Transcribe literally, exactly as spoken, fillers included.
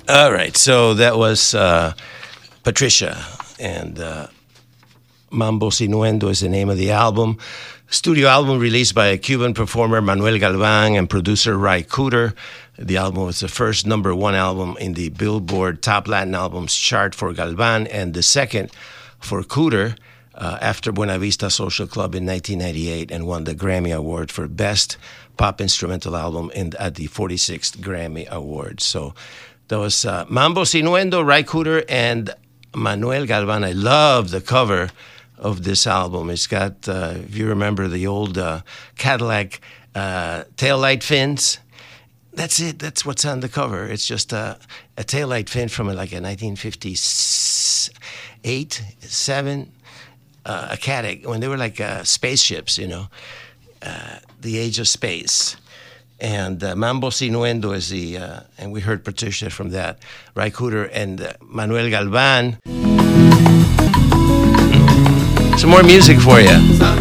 All right, so that was uh, Patricia, and uh, Mambo Sinuendo is the name of the album. Studio album released by Cuban performer Manuel Galvan and producer Ry Cooder. The album was the first number one album in the Billboard Top Latin Albums chart for Galvan, and the second for Cooder uh, after Buena Vista Social Club in nineteen ninety-eight, and won the Grammy Award for Best Pop Instrumental Album in, at the forty-sixth Grammy Awards. So that was uh, Mambo Sinuendo, Ry Cooder, and Manuel Galvan. I love the cover of this album. It's got, uh, if you remember, the old uh, Cadillac uh, taillight fins. That's it. That's what's on the cover. It's just a, a taillight fin from like a nineteen fifty-eight, seven, uh, a Cadillac, when they were like uh, spaceships, you know, uh, the age of space. And uh, Mambo Sinuendo is the, uh, and we heard Patricia from that, Ry Cooder and uh, Manuel Galvan. Some more music for you.